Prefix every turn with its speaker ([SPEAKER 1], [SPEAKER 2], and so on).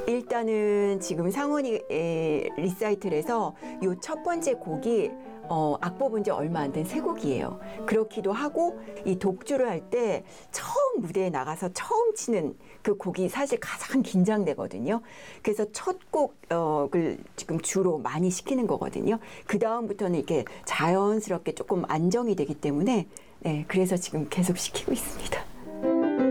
[SPEAKER 1] 일단은 지금 상원이 리사이틀에서 요 첫 번째 곡이 악보 본 지 얼마 안 된 새 곡이에요. 그렇기도 하고 이 독주를 할 때 처음 무대에 나가서 처음 치는 그 곡이 사실 가장 긴장되거든요. 그래서 첫 곡을 지금 주로 많이 시키는 거거든요. 그 다음부터는 이렇게 자연스럽게 조금 안정이 되기 때문에 네, 그래서 지금 계속 시키고 있습니다.